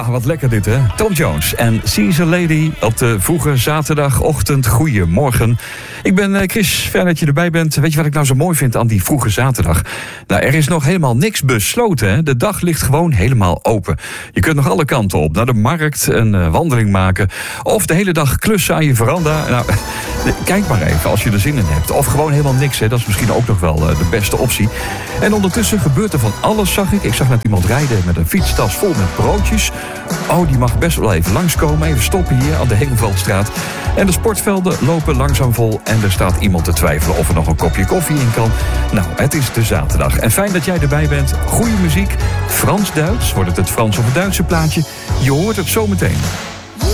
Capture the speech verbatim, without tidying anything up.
wat lekker dit, hè? Tom Jones en Caesar Lady op de vroege zaterdagochtend. Goedemorgen. Ik ben uh, Chris, fijn dat je erbij bent. Weet je wat ik nou zo mooi vind aan die vroege zaterdag? Nou, er is nog helemaal niks besloten, hè? De dag ligt gewoon helemaal open. Je kunt nog alle kanten op. Naar de markt, een uh, wandeling maken. Of de hele dag klussen aan je veranda. Nou, kijk maar even als je er zin in hebt. Of gewoon helemaal niks, hè? Dat is misschien ook nog wel uh, de beste optie. En ondertussen gebeurt er van alles, zag ik. Ik zag net iemand rijden met een fietstas vol met broodjes. Oh, die mag best wel even langskomen. Even stoppen hier aan de Hengeveldstraat. En de sportvelden lopen langzaam vol. En er staat iemand te twijfelen of er nog een kopje koffie in kan. Nou, het is de zaterdag. En fijn dat jij erbij bent. Goede muziek. Frans-Duits. Wordt het het Frans of het Duitse plaatje? Je hoort het zo meteen.